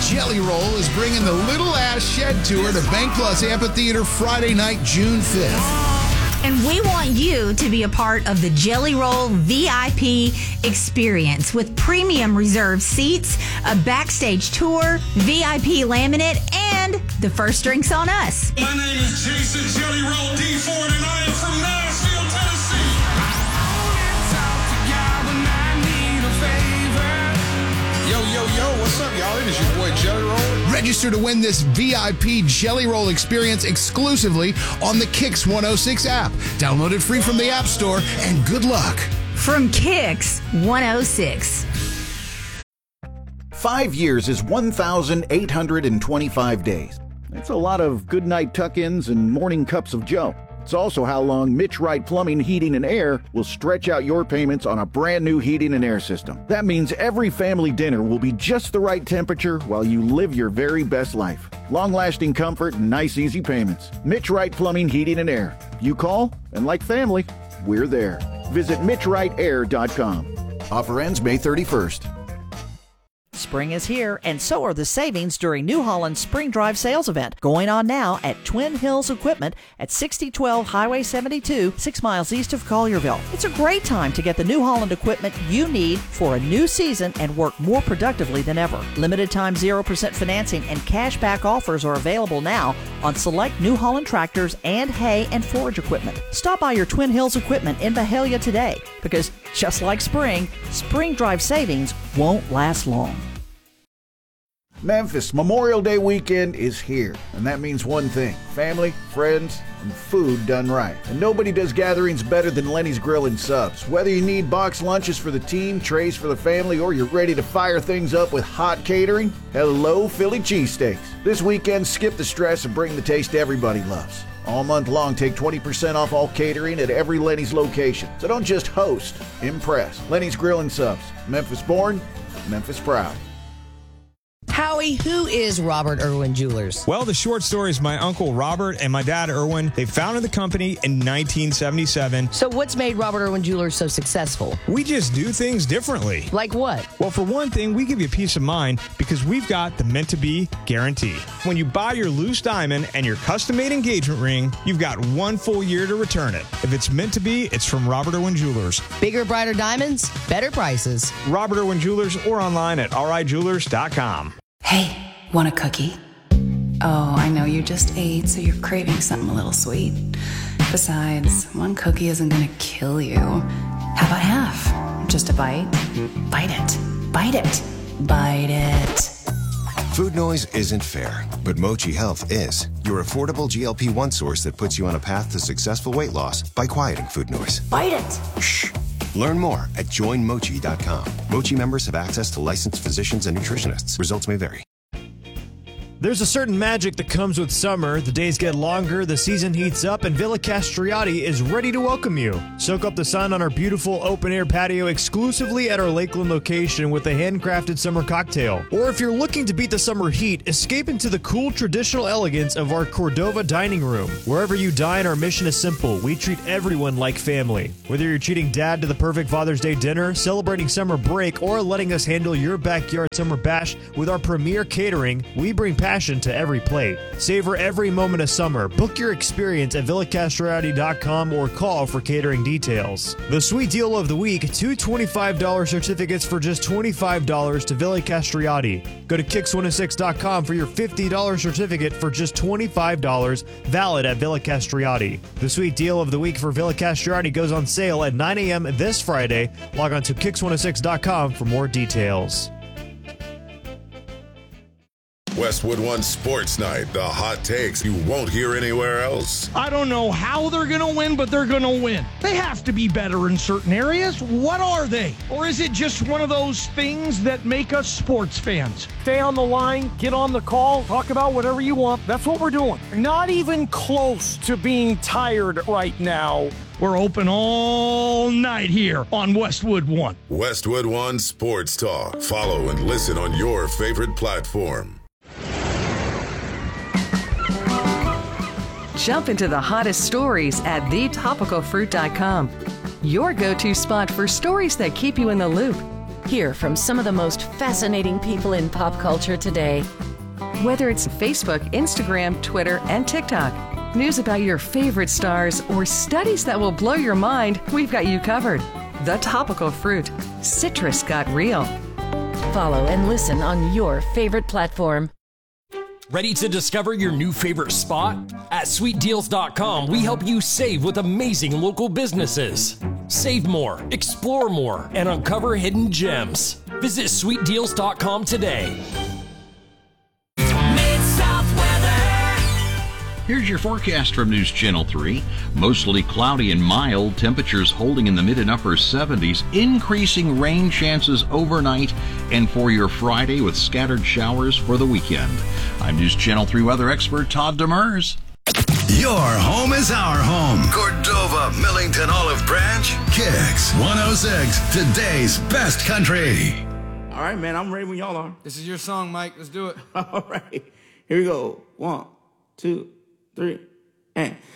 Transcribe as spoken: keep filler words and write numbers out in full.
Jelly Roll is bringing the Little Ass Shed Tour to Bank Plus Amphitheater Friday night, June fifth. And we want you to be a part of the Jelly Roll V I P experience with premium reserved seats, a backstage tour, V I P laminate, and the first drinks on us. My name is Jason Jelly Roll D. Ford, and I am from Nashville, Tennessee. Yo, yo, yo, what's up, y'all? It is your boy Jelly Roll. Register to win this V I P Jelly Roll experience exclusively on the Kicks one oh six app. Download it free from the App Store, and good luck. From Kicks one oh six. Five years is one thousand eight hundred twenty-five days. That's a lot of goodnight tuck-ins and morning cups of joe. It's also how long Mitch Wright Plumbing, Heating, and Air will stretch out your payments on a brand new heating and air system. That means every family dinner will be just the right temperature while you live your very best life. Long-lasting comfort and nice, easy payments. Mitch Wright Plumbing, Heating, and Air. You call, and like family, we're there. Visit mitch wright air dot com. Offer ends May thirty-first. Spring is here, and so are the savings during New Holland's Spring Drive sales event, going on now at Twin Hills Equipment at sixty twelve Highway seventy-two, six miles east of Collierville. It's a great time to get the New Holland equipment you need for a new season and work more productively than ever. Limited time zero percent financing and cash back offers are available now on select New Holland tractors and hay and forage equipment. Stop by your Twin Hills Equipment in Mahalia today, because just like spring, Spring Drive savings won't last long. Memphis Memorial Day weekend is here, and that means one thing: family, friends, and food done right. And nobody does gatherings better than Lenny's Grill and Subs. Whether you need box lunches for the team, trays for the family, or you're ready to fire things up with hot catering, hello Philly cheesesteaks. This weekend, skip the stress and bring the taste everybody loves. All month long, take twenty percent off all catering at every Lenny's location. So don't just host, impress. Lenny's Grill and Subs. Memphis born, Memphis proud. Howie, who is Robert Irwin Jewelers? Well, the short story is my uncle Robert and my dad Irwin. They founded the company in nineteen seventy-seven. So what's made Robert Irwin Jewelers so successful? We just do things differently. Like what? Well, for one thing, we give you peace of mind because we've got the meant to be guarantee. When you buy your loose diamond and your custom-made engagement ring, you've got one full year to return it. If it's meant to be, it's from Robert Irwin Jewelers. Bigger, brighter diamonds, better prices. Robert Irwin Jewelers, or online at r i jewelers dot com. Hey, want a cookie? Oh, I know you just ate, so you're craving something a little sweet. Besides, one cookie isn't gonna kill you. How about half? Just a bite? Bite it. Bite it. Bite it. Food noise isn't fair, but Mochi Health is. Your affordable G L P one source that puts you on a path to successful weight loss by quieting food noise. Bite it. Shh. Learn more at join mochi dot com. Mochi members have access to licensed physicians and nutritionists. Results may vary. There's a certain magic that comes with summer. The days get longer, the season heats up, and Villa Castriati is ready to welcome you. Soak up the sun on our beautiful open-air patio exclusively at our Lakeland location with a handcrafted summer cocktail. Or if you're looking to beat the summer heat, escape into the cool traditional elegance of our Cordova dining room. Wherever you dine, our mission is simple. We treat everyone like family. Whether you're treating dad to the perfect Father's Day dinner, celebrating summer break, or letting us handle your backyard summer bash with our premier catering, we bring passion to every plate. Savor every moment of summer. Book your experience at villa castriati dot com or call for catering details. The sweet deal of the week, two twenty-five dollars certificates for just twenty-five dollars to Villa Castriati. Go to kicks one oh six dot com for your fifty dollars certificate for just twenty-five dollars, valid at Villa Castriati. The sweet deal of the week for Villa Castriati goes on sale at nine a.m. this Friday. Log on to kicks one oh six dot com for more details. Westwood One Sports Night, the hot takes you won't hear anywhere else. I don't know how they're going to win, but they're going to win. They have to be better in certain areas. What are they? Or is it just one of those things that make us sports fans? Stay on the line, get on the call, talk about whatever you want. That's what we're doing. Not even close to being tired right now. We're open all night here on Westwood One. Westwood One Sports Talk. Follow and listen on your favorite platform. Jump into the hottest stories at the topical fruit dot com. Your go-to spot for stories that keep you in the loop. Hear from some of the most fascinating people in pop culture today. Whether it's Facebook, Instagram, Twitter, and TikTok, news about your favorite stars, or studies that will blow your mind, we've got you covered. The Topical Fruit. Citrus got real. Follow and listen on your favorite platform. Ready to discover your new favorite spot? At sweet deals dot com, we help you save with amazing local businesses. Save more, explore more, and uncover hidden gems. Visit sweet deals dot com today. Here's your forecast from News Channel three. Mostly cloudy and mild, temperatures holding in the mid and upper seventies, increasing rain chances overnight and for your Friday with scattered showers for the weekend. I'm News Channel three weather expert Todd Demers. Your home is our home. Cordova, Millington, Olive Branch, Kicks one oh six, today's best country. All right, man, I'm ready when y'all are. This is your song, Mike. Let's do it. All right, here we go. One, two, three, and...